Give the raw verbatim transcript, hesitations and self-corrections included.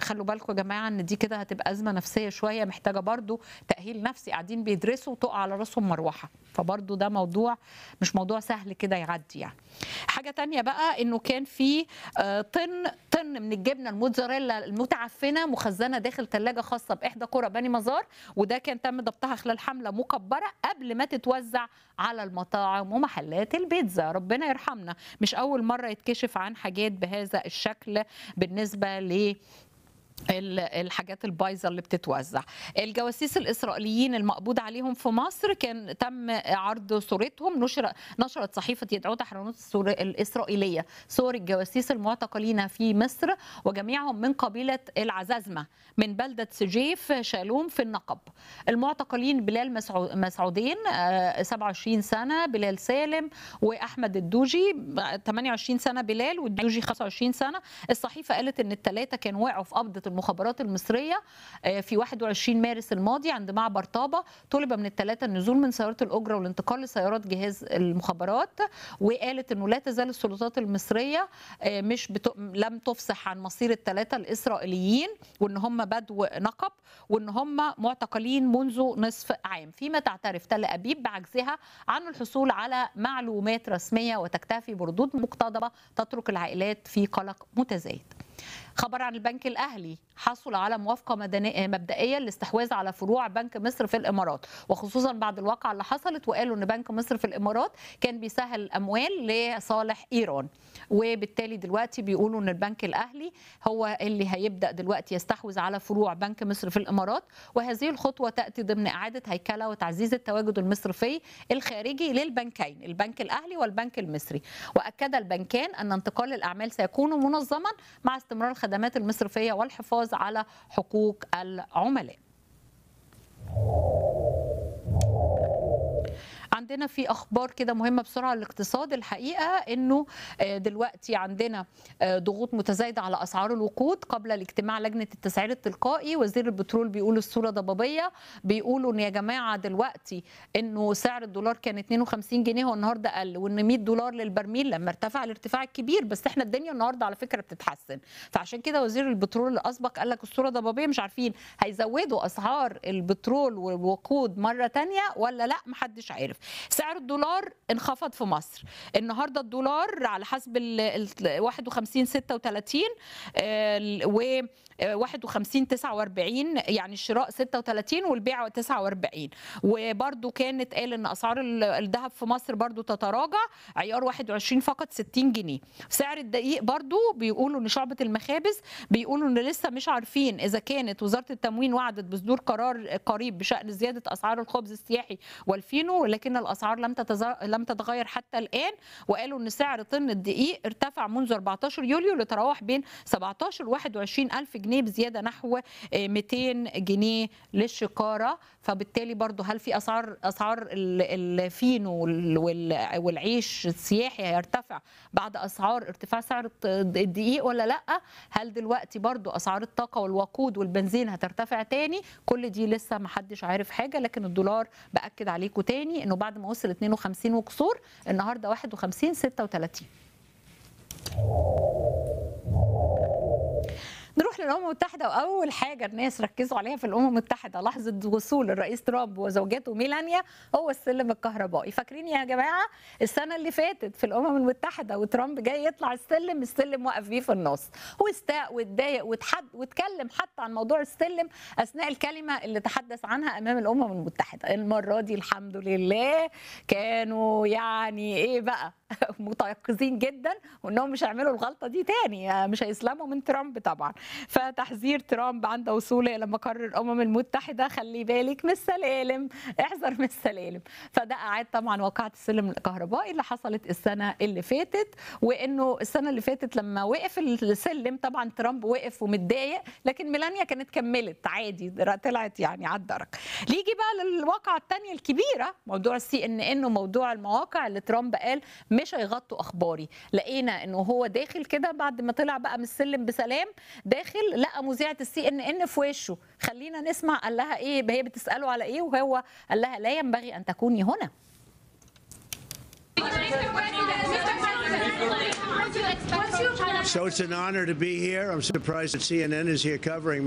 خلوا بالكم يا جماعه ان دي كده هتبقى ازمه نفسيه شويه، محتاجه برضو تاهيل نفسي. قاعدين بيدرسوا وتقع على راسهم مروحه، فبرضو ده موضوع مش موضوع سهل كده يعدي يعني. حاجه تانية بقى انه كان في طن طن من الجبنه الموتزاريلا المتعفنه مخزنه داخل ثلاجه خاصه باحدى قرى بني مزار، وده كان تم ضبطها خلال حمله مكبره قبل ما تتوزع على المطاعم ومحلات البيتزا. ربنا يرحمنا، مش اول مره يتكشف عن حاجات بهذا الشكل بالنسبه ل الحاجات البايظه اللي بتتوزع. الجواسيس الاسرائيليين المقبوض عليهم في مصر كان تم عرض صورتهم، نشر نشرت صحيفه يدعوت حرانوت الاسرائيليه صور الجواسيس المعتقلين في مصر، وجميعهم من قبيله العزازمه من بلده سجيف شالوم في النقب. المعتقلين بلال مسعودين سبعة وعشرين سنه، بلال سالم واحمد الدوجي ثمانية وعشرين سنه بلال، والدوجي خمسة وعشرين سنه. الصحيفه قالت ان الثلاثه كانوا وقعوا في قبضه المخابرات المصريه في واحد وعشرين مارس الماضي عند معبر طابه. طلب من الثلاثه النزول من سياره الاجره والانتقال لسيارات جهاز المخابرات، وقالت انه لا تزال السلطات المصريه مش بت... لم تفصح عن مصير الثلاثه الاسرائيليين، وان هم بدو نقب، وان هم معتقلين منذ نصف عام، فيما تعترف تل ابيب بعجزها عن الحصول على معلومات رسميه وتكتفي بردود مقتضبه تترك العائلات في قلق متزايد. خبر عن البنك الأهلي، حصل على موافقة مبدئية للاستحواذ على فروع بنك مصر في الإمارات، وخصوصا بعد الواقعة اللي حصلت وقالوا أن بنك مصر في الإمارات كان بيسهل الأموال لصالح إيران، وبالتالي دلوقتي بيقولوا أن البنك الأهلي هو اللي هيبدأ دلوقتي يستحوذ على فروع بنك مصر في الإمارات. وهذه الخطوة تأتي ضمن إعادة هيكلة وتعزيز التواجد المصرفي الخارجي للبنكين، البنك الأهلي والبنك المصري. وأكد البنكان أن انتقال الأعمال سيكون منظما مع استمرار الخدمات المصرفية والحفاظ على حقوق العملاء. عندنا في اخبار كده مهمه بسرعه الاقتصاد. الحقيقه انه دلوقتي عندنا ضغوط متزايده على اسعار الوقود قبل الاجتماع لجنه التسعير التلقائي. وزير البترول بيقول الصوره ضبابيه، بيقولوا ان يا جماعه دلوقتي انه سعر الدولار كان اتنين وخمسين جنيه والنهارده قل، وان مية دولار للبرميل لما ارتفع الارتفاع الكبير، بس احنا الدنيا النهارده على فكره بتتحسن. فعشان كده وزير البترول الاسبق قال لك الصوره ضبابيه، مش عارفين هيزودوا اسعار البترول والوقود مره ثانيه ولا لا، محدش عارف. سعر الدولار انخفض في مصر النهارده، الدولار على حسب ال واحد وخمسين ستة وثلاثين و واحد وخمسين تسعة وأربعين، يعني الشراء ستة وثلاثين والبيع تسعة وأربعين. وبرده كانت قال ان اسعار الذهب في مصر برده تتراجع، عيار واحد وعشرين فقط ستين جنيه. سعر الدقيق برده بيقولوا ان شعبة المخابز بيقولوا ان لسه مش عارفين اذا كانت وزارة التموين وعدت بصدور قرار قريب بشأن زيادة اسعار الخبز السياحي والفينو، ولكن الاسعار لم لم تتغير حتى الان. وقالوا ان سعر طن الدقيق ارتفع منذ أربعتاشر يوليو لتراوح بين سبعتاشر و واحد وعشرين ألف جنيه، بزياده نحو مئتين جنيه للشكاره. فبالتالي برضو هل في اسعار اسعار الفينو والعيش السياحي هيرتفع بعد اسعار ارتفاع سعر الدقيق ولا لا؟ هل دلوقتي برضو اسعار الطاقه والوقود والبنزين هترتفع تاني؟ كل دي لسه ما حدش عارف حاجه. لكن الدولار باكد عليكم تاني انه بعد ما وصل اتنين وخمسين وكسور النهارده واحد وخمسين ستة وثلاثين. نروح للامم المتحده، واول حاجه الناس ركزوا عليها في الامم المتحده لحظه وصول الرئيس ترامب وزوجته ميلانيا هو السلم الكهربائي. فاكرين يا جماعه السنه اللي فاتت في الامم المتحده وترامب جاي يطلع السلم، السلم وقف بيه في النص، واستاء واتضايق واتحد واتكلم حتى عن موضوع السلم اثناء الكلمه اللي تحدث عنها امام الامم المتحده. المره دي الحمد لله كانوا يعني ايه بقى متيقظين جدا وانهم مش هيعملوا الغلطه دي تاني، مش هيسلموا من ترامب طبعا. فتحذير ترامب عند وصوله الى مقر الامم المتحده، خلي بالك من السلالم، احذر من السلالم. فده اعاد طبعا واقعه السلم الكهربائي اللي حصلت السنه اللي فاتت، وانه السنه اللي فاتت لما وقف السلم طبعا ترامب وقف ومتضايق، لكن ميلانيا كانت كملت عادي، طلعت يعني على الدرك. نيجي بقى للواقعه الثانيه الكبيره، موضوع السي ان ان وموضوع المواقع اللي ترامب قال مش هيغطوا اخباري. لقينا انه هو داخل كده بعد ما طلع بقى من السلم بسلام، داخل لقى مذيعه السي ان ان في وشه. خلينا نسمع قال لها ايه، هي بتساله على ايه وهو قال لها لا ينبغي ان تكوني هنا. So it's an honor to be here. I'm surprised that C N N is here covering